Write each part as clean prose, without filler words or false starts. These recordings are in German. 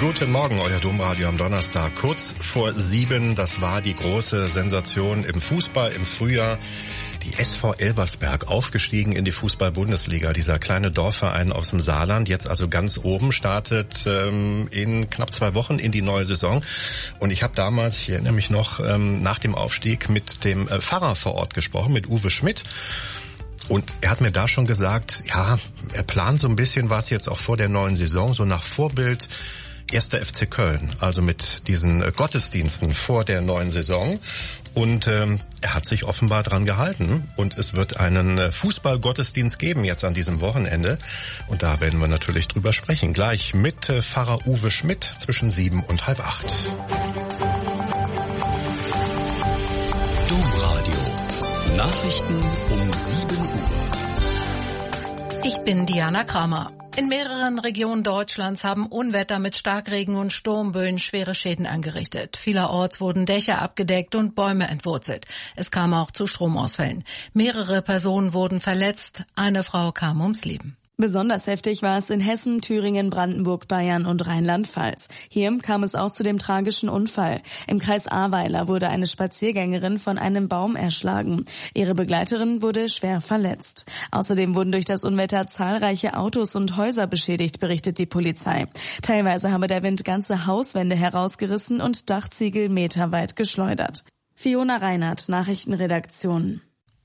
Guten Morgen, euer Domradio am Donnerstag. Kurz vor 7, das war die große Sensation im Fußball im Frühjahr. Die SV Elversberg, aufgestiegen in die Fußball-Bundesliga. Dieser kleine Dorfverein aus dem Saarland, jetzt also ganz oben, startet in knapp 2 Wochen in die neue Saison. Und ich habe damals, ich erinnere mich noch, nach dem Aufstieg mit dem Pfarrer vor Ort gesprochen, mit Uwe Schmidt. Und er hat mir da schon gesagt, ja, er plant so ein bisschen was jetzt auch vor der neuen Saison, so nach Vorbild 1. FC Köln, also mit diesen Gottesdiensten vor der neuen Saison. Und er hat sich offenbar dran gehalten. Und es wird einen Fußball-Gottesdienst geben jetzt an diesem Wochenende. Und da werden wir natürlich drüber sprechen. Gleich mit Pfarrer Uwe Schmidt zwischen 7 und halb 8. Domradio. Nachrichten um 7 Uhr. Ich bin Diana Kramer. In mehreren Regionen Deutschlands haben Unwetter mit Starkregen und Sturmböen schwere Schäden angerichtet. Vielerorts wurden Dächer abgedeckt und Bäume entwurzelt. Es kam auch zu Stromausfällen. Mehrere Personen wurden verletzt. Eine Frau kam ums Leben. Besonders heftig war es in Hessen, Thüringen, Brandenburg, Bayern und Rheinland-Pfalz. Hier kam es auch zu dem tragischen Unfall. Im Kreis Ahrweiler wurde eine Spaziergängerin von einem Baum erschlagen. Ihre Begleiterin wurde schwer verletzt. Außerdem wurden durch das Unwetter zahlreiche Autos und Häuser beschädigt, berichtet die Polizei. Teilweise habe der Wind ganze Hauswände herausgerissen und Dachziegel meterweit geschleudert. Fiona Reinhardt, Nachrichtenredaktion.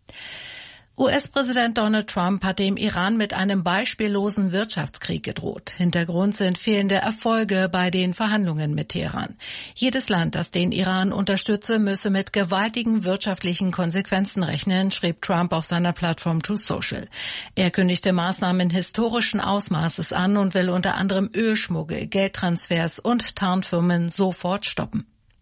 US-Präsident Donald Trump hat dem Iran mit einem beispiellosen Wirtschaftskrieg gedroht. Hintergrund sind fehlende Erfolge bei den Verhandlungen mit Teheran. Jedes Land, das den Iran unterstütze, müsse mit gewaltigen wirtschaftlichen Konsequenzen rechnen, schrieb Trump auf seiner Plattform Truth Social. Er kündigte Maßnahmen historischen Ausmaßes an und will unter anderem Ölschmuggel, Geldtransfers und Tarnfirmen sofort stoppen.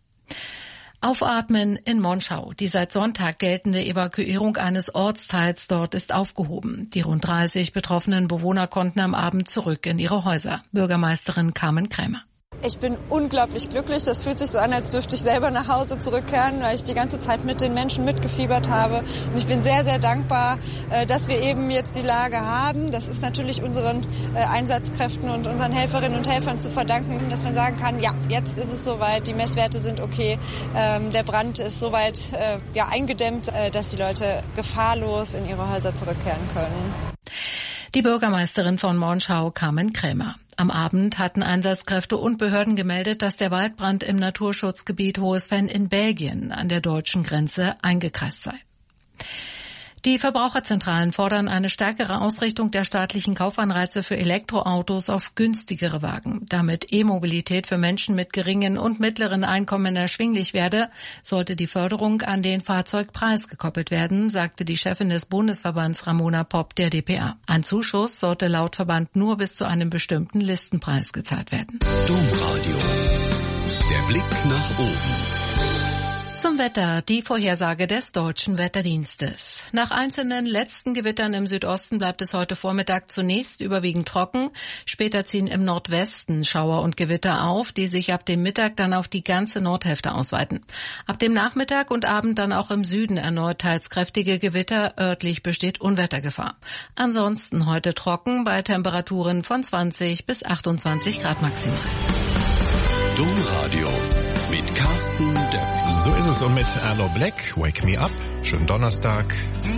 Aufatmen in Monschau. Die seit Sonntag geltende Evakuierung eines Ortsteils dort ist aufgehoben. Die rund 30 betroffenen Bewohner konnten am Abend zurück in ihre Häuser. Bürgermeisterin Carmen Krämer. Ich bin unglaublich glücklich. Das fühlt sich so an, als dürfte ich selber nach Hause zurückkehren, weil ich die ganze Zeit mit den Menschen mitgefiebert habe. Und ich bin sehr, sehr dankbar, dass wir eben jetzt die Lage haben. Das ist natürlich unseren Einsatzkräften und unseren Helferinnen und Helfern zu verdanken, dass man sagen kann, ja, jetzt ist es soweit, die Messwerte sind okay, der Brand ist soweit eingedämmt, dass die Leute gefahrlos in ihre Häuser zurückkehren können. Die Bürgermeisterin von Monschau, Carmen Krämer. Am Abend hatten Einsatzkräfte und Behörden gemeldet, dass der Waldbrand im Naturschutzgebiet Hohesven in Belgien an der deutschen Grenze eingekreist sei. Die Verbraucherzentralen fordern eine stärkere Ausrichtung der staatlichen Kaufanreize für Elektroautos auf günstigere Wagen. Damit E-Mobilität für Menschen mit geringen und mittleren Einkommen erschwinglich werde, sollte die Förderung an den Fahrzeugpreis gekoppelt werden, sagte die Chefin des Bundesverbands Ramona Popp der dpa. Ein Zuschuss sollte laut Verband nur bis zu einem bestimmten Listenpreis gezahlt werden. Domradio. Der Blick nach oben. Zum Wetter, die Vorhersage des Deutschen Wetterdienstes. Nach einzelnen letzten Gewittern im Südosten bleibt es heute Vormittag zunächst überwiegend trocken. Später ziehen im Nordwesten Schauer und Gewitter auf, die sich ab dem Mittag dann auf die ganze Nordhälfte ausweiten. Ab dem Nachmittag und Abend dann auch im Süden erneut teils kräftige Gewitter. Örtlich besteht Unwettergefahr. Ansonsten heute trocken bei Temperaturen von 20 bis 28 Grad maximal. Domradio mit Carsten Depp. So ist es und mit Arlo Black, Wake Me Up. Schönen Donnerstag.